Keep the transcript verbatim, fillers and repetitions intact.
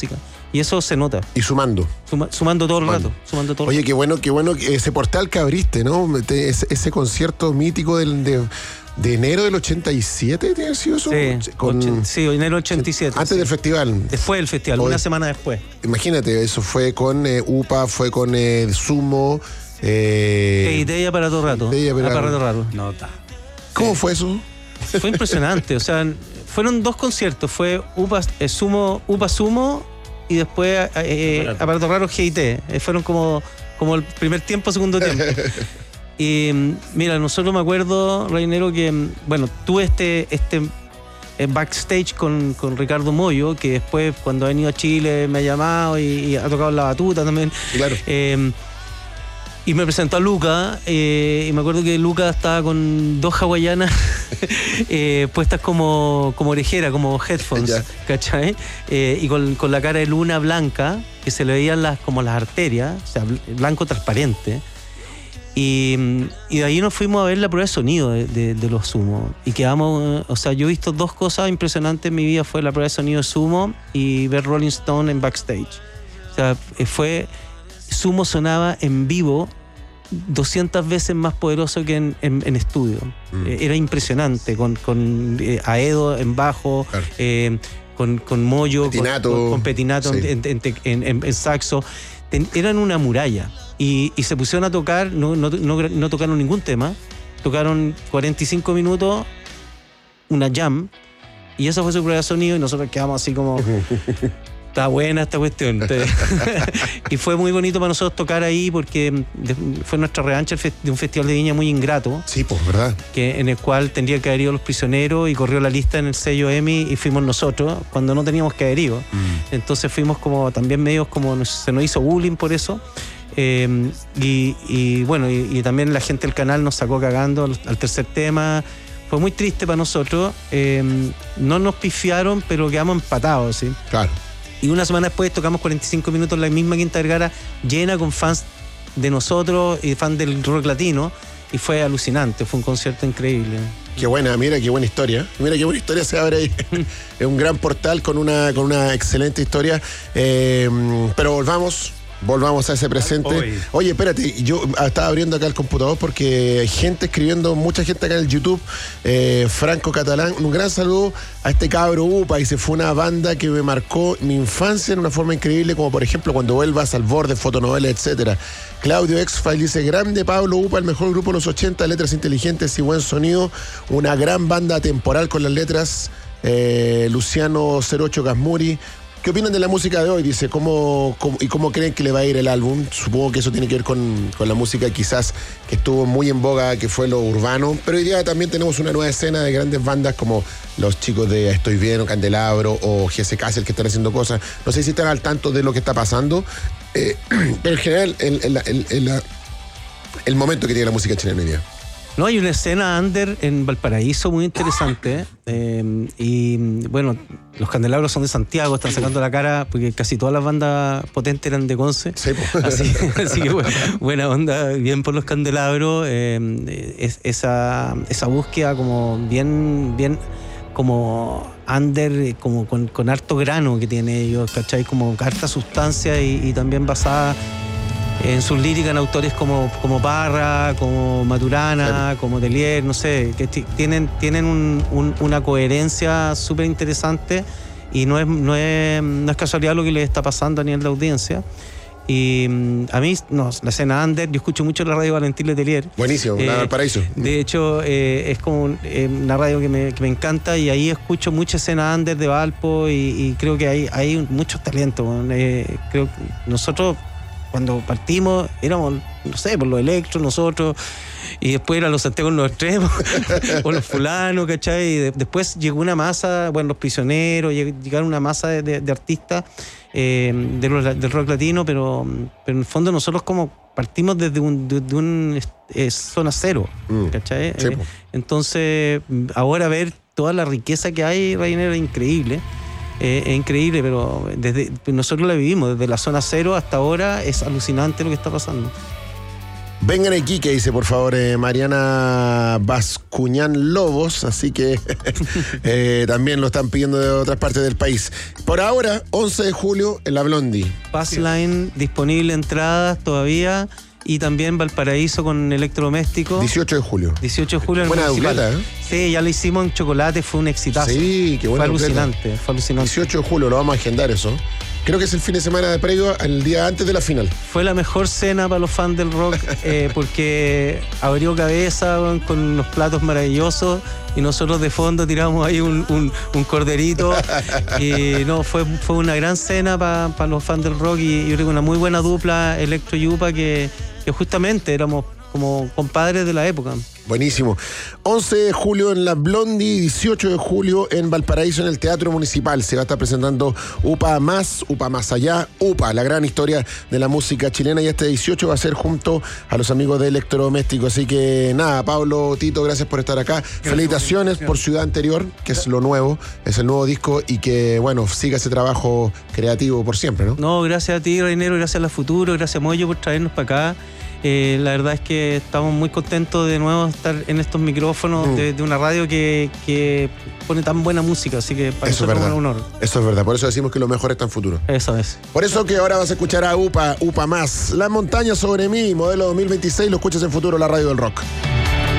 Y eso se nota. Y sumando. Suma, sumando todo el Bueno. rato. Sumando todo el Oye, rato. qué bueno, qué bueno ese portal que abriste, ¿no? Ese, ese concierto mítico del, de, de enero del ochenta y siete, ¿tiene sido eso? Sí, Con, ochen, sí, enero ochenta y siete. Antes sí. del festival. Después del festival, Oye, una semana después. Imagínate, eso fue con eh, U P A, fue con eh, Sumo. Eh, Qué idea para todo rato. idea para- para todo rato. Nota. ¿Cómo fue eso? Fue impresionante. O sea, fueron dos conciertos. Fue U P A, eh, Sumo, U P A Sumo y después eh, Aparato. Aparato Raro G I T. Eh, fueron como, como el primer tiempo, segundo tiempo. Y mm, mira, nosotros me acuerdo, Reinero, que mm, bueno, tuve este, este eh, backstage con, con Ricardo Moyo, que después cuando ha venido a Chile me ha llamado y, y ha tocado la batuta también. Claro. Eh, y me presentó a Luca, eh, y me acuerdo que Luca estaba con dos hawaianas eh, puestas como, como orejera, como headphones, Ya. ¿cachai? Eh, y con, con la cara de luna blanca, que se le veían las, como las arterias, o sea, bl- blanco transparente. Y, y de ahí nos fuimos a ver la prueba de sonido de, de, de los Sumo. Y quedamos, eh, o sea, yo he visto dos cosas impresionantes en mi vida, fue la prueba de sonido de Sumo y ver Rolling Stone en backstage. O sea, eh, fue... Sumo sonaba en vivo doscientas veces más poderoso que en, en, en estudio. Mm. Eh, era impresionante, con, con eh, Aedo en bajo, Claro. eh, con, con Moyo, Petinato. con, con, con Petinato Sí. en, en, en, en- en saxo. Ten- eran una muralla. Y, y se pusieron a tocar, no, no, no, no tocaron ningún tema, tocaron cuarenta y cinco minutos, una jam, y esa fue su prueba de sonido, y nosotros quedamos así como... Está buena esta cuestión. Y fue muy bonito para nosotros tocar ahí porque de- fue nuestra revancha de un festival de Viña muy ingrato, Sí, pues, ¿verdad? que, en el cual tendría que haber ido Los Prisioneros y corrió la lista en el sello EMI y fuimos nosotros cuando no teníamos que haber ido. Mm. Entonces fuimos como también medios como nos- se nos hizo bullying por eso. Eh, y, y bueno, y, y también la gente del canal nos sacó cagando al, al tercer tema. Fue muy triste para nosotros. Eh, no nos pifiaron, pero quedamos empatados, ¿sí? Claro. Y una semana después tocamos cuarenta y cinco minutos la misma Quinta Vergara, llena con fans de nosotros y fans del rock latino. Y fue alucinante, fue un concierto increíble. Qué buena, mira qué buena historia. Mira qué buena historia se abre ahí. Es un gran portal con una, con una excelente historia. Eh, pero volvamos. Volvamos a ese presente. Oye. Oye, espérate, yo estaba abriendo acá el computador porque hay gente escribiendo, mucha gente acá en el YouTube. Eh, Franco Catalán, un gran saludo a este cabro Upa. Y se fue una banda que me marcó mi infancia en una forma increíble, como por ejemplo Cuando vuelvas al borde, fotonovela, etcétera. Claudio Exfile dice, grande Pablo Upa, el mejor grupo de los ochenta, letras inteligentes y buen sonido. Una gran banda temporal con las letras. Eh, Luciano cero ocho Gasmuri. ¿Qué opinan de la música de hoy? Dice, ¿cómo, cómo, ¿y cómo creen que le va a ir el álbum? Supongo que eso tiene que ver con, con la música quizás que estuvo muy en boga, que fue lo urbano. Pero hoy día también tenemos una nueva escena de grandes bandas como los chicos de Estoy Bien o Candelabro o G S Castle que están haciendo cosas. No sé si están al tanto de lo que está pasando, eh, pero en general el, el, el, el, el momento que tiene la música chilena hoy día. No, hay una escena under en Valparaíso muy interesante. eh, y bueno, los Candelabros son de Santiago, están sacando la cara porque casi todas las bandas potentes eran de Conce. Sí, po. Así, así que bueno, buena onda, bien por los Candelabros. eh, es- esa, esa búsqueda como bien, bien como under, eh, como con, con harto grano que tiene ellos, ¿cachai? Como harta sustancia y, y también basada en sus líricas en autores como, como Parra, como Maturana, como Telier, no sé, que t- tienen, tienen un- un- una coherencia súper interesante y no es, no, es, no es casualidad lo que les está pasando a nivel de audiencia. Y mm, a mí, no, la escena under, yo escucho mucho la radio Valentín Letelier. Buenísimo, Eh, la Valparaíso. De hecho, eh, es como un- eh, una radio que me, que me encanta y ahí escucho mucha escena under de Valpo y, y creo que hay, hay muchos talentos. Eh, creo que nosotros, cuando partimos, éramos, no sé, por los electros, nosotros, y después eran los Santiago en los extremos, o los fulanos, ¿cachai? Y de- después llegó una masa, bueno, los prisioneros, lleg- llegaron una masa de, de- de artistas eh, de los- del rock latino, pero, pero en el fondo nosotros como partimos desde un, de, de un eh, zona cero, Mm. ¿cachai? Sí, Eh, po. entonces, ahora ver toda la riqueza que hay, Rainer, es increíble. Eh, es increíble, pero desde nosotros la vivimos, desde la zona cero hasta ahora es alucinante lo que está pasando. Vengan a Iquique, dice por favor eh, Mariana Bascuñán Lobos, así que eh, también lo están pidiendo de otras partes del país. Por ahora, once de julio en la Blondie. Passline, disponible entradas todavía, y también Valparaíso con electrodoméstico. dieciocho de julio. dieciocho de julio en el Buena municipal. plata, ¿eh? Sí, ya lo hicimos en Chocolate, fue un exitazo. Sí, qué buena Fue plata. alucinante, fue alucinante. dieciocho de julio, lo vamos a agendar eso. Creo que es el fin de semana de previo, el día antes de la final. Fue la mejor cena para los fans del rock eh, porque abrió cabeza con unos platos maravillosos y nosotros de fondo tiramos ahí un, un, un corderito y no, fue, fue una gran cena para pa los fans del rock y yo creo que una muy buena dupla Electro Yupa que, que justamente éramos como compadres de la época. Buenísimo. once de julio en la Blondie, dieciocho de julio en Valparaíso en el Teatro Municipal. Se va a estar presentando UPA Más, UPA Más Allá, UPA, la gran historia de la música chilena. Y este dieciocho va a ser junto a los amigos de Electrodoméstico. Así que nada, Pablo, Tito, gracias por estar acá. Gracias, felicitaciones por Ciudad Anterior, que es lo nuevo, es el nuevo disco y que, bueno, siga ese trabajo creativo por siempre, ¿no? No, gracias a ti, Reinero, gracias a La Futuro, gracias a Moyo por traernos para acá. Eh, la verdad es que estamos muy contentos de nuevo estar en estos micrófonos mm. de, de una radio que, que pone tan buena música, así que para eso nosotros es es un honor. Eso es verdad, por eso decimos que lo mejor está en futuro. Eso es. Por eso que ahora vas a escuchar a UPA, UPA Más. La montaña sobre mí, modelo dos mil veintiséis, lo escuchas en Futuro, la radio del rock.